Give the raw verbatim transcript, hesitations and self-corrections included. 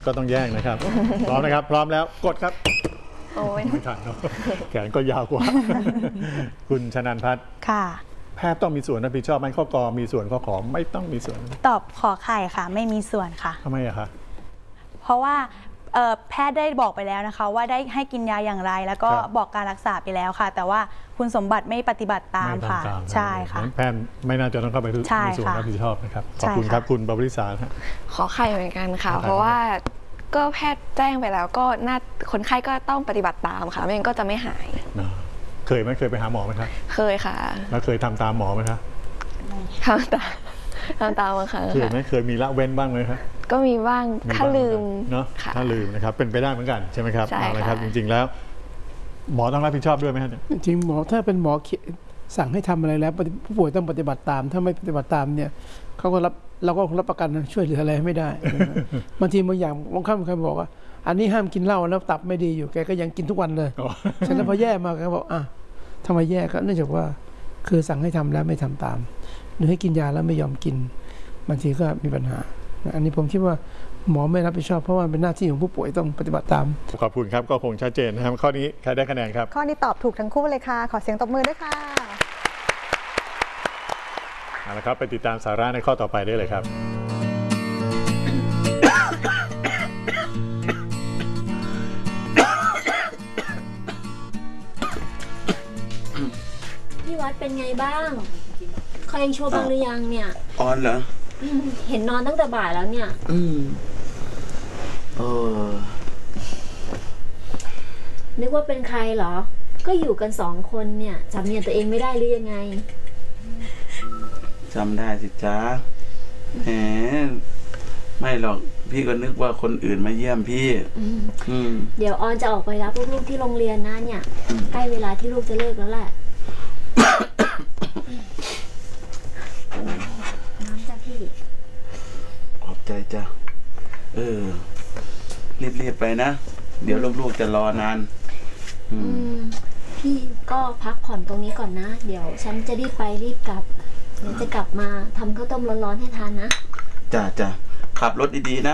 ก็ต้องแย่งนะครับ พร้อมนะครับพร้อมแล้วกดครับโอ้ยไม่ทันเนาะแขนก็ยาวกว่า คุณชนันพัฒน์ค่ะแพทย์ต้องมีส่วนรับผิดชอบไหมข้อกอมีส่วนข้อขอไม่ต้องมีส่วนตอบขอไข่ค่ะไม่มีส่วนค่ะทำไมอะคะเพราะว่าแพทย์ได้บอกไปแล้วนะคะว่าได้ให้กินยาอย่างไรแล้วก็บอกการรักษาไปแล้วค่ะแต่ว่าคุณสมบัติไม่ปฏิบัติตามค่ะใช่ค่ะแพทย์ไม่น่าจะต้องเข้าไปมีส่วนรับผิดชอบนะครับขอบคุณครับคุณบริษาขอไข่เหมือนกันค่ะเพราะว่าก็แพทย์แจ้งไปแล้วก็น่าคนไข้ก็ต้องปฏิบัติตามค่ะไม่งั้นก็จะไม่หายเคยไหมเคยไปหาหมอไหมครับเคยค่ะแล้วเคยทำตามหมอไหมครับทำตามทำตามบางครั้งเคยไหมเคยมีละเว้นบ้างไหมครับก็มีบ้างถ้าลืมเนาะถ้าลืมนะครับเป็นไปได้เหมือนกันใช่ไหมครับใช่ครับจริงๆแล้วหมอต้องรับผิดชอบด้วยไหมครับจริงหมอถ้าเป็นหมอสั่งให้ทำอะไรแล้วผู้ป่วยต้องปฏิบัติตามถ้าไม่ปฏิบัติตามเนี่ยเขาก็รับเราก็รับประกันช่วยเหลืออะไรไม่ได้บางทีบางอย่างบางครั้งใครบอกว่าอันนี้ห้ามกินเหล้าแล้วตับไม่ดีอยู่แกก็ยังกินทุกวันเลยฉะนั้นพอแย่มาแกบอกอ่ะทำไมแย่ก็เนื่องจากว่าคือสั่งให้ทำแล้วไม่ทำตามหรือให้กินยาแล้วไม่ยอมกินบางทีก็มีปัญหาอันนี้ผมคิดว่าหมอไม่รับผิดชอบเพราะว่าเป็นหน้าที่ของผู้ป่วยต้องปฏิบัติตามขอบคุณครับก็คงชัดเจนนะครับข้อนี้ใครได้คะแนนครับข้อนี้ตอบถูกทั้งคู่เลยค่ะขอเสียงตบมือด้วยค่ะเอาละครับไปติดตามสาระในข้อต่อไปได้เลยครับพี่วัดเป็นไงบ้างเขายังชั่วบ้างหรือยังเนี่ยออนเหรอเห็นนอนตั้งแต่บ่ายแล้วเนี่ยอืมเออนึกว่าเป็นใครเหรอก็อยู่กันสองคนเนี่ยจำเนียนตัวเองไม่ได้หรือยังไงจำได้สิจ๊ะแหมไม่หรอกพี่ก็นึกว่าคนอื่นมาเยี่ยมพี่เดี๋ยวออนจะออกไปรับลูกๆที่โรงเรียนนะเนี่ยใกล้เวลาที่ลูกจะเลิกแล้วแหละน้ำจ้ะพี่ขอบใจจ้ะเออรีบๆไปนะเดี๋ยวลูกๆจะรอนานอืมพี่ก็พักผ่อนตรงนี้ก่อนนะเดี๋ยวฉันจะรีบไปรีบกลับเดี๋ยวจะกลับมาทำข้าวต้มร้อนๆให้ทานนะจ้ะจ้ะขับรถดีๆนะ